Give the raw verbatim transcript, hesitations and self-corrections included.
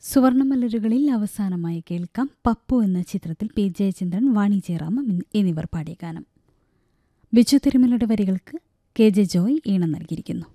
സുവർണമലരുകളിൽ അവസാനമായി കേൾക്കാം പപ്പു എന്ന ചിത്രത്തിൽ പി ജയചന്ദ്രൻ, വാണി ജയറാം എന്നിവർ പാടിയ ഗാനം. ബിജു തിരുമലയുടെ വരികൾക്ക് കെ ജെ ജോയ് ഈണം നൽകിയിരിക്കുന്നു.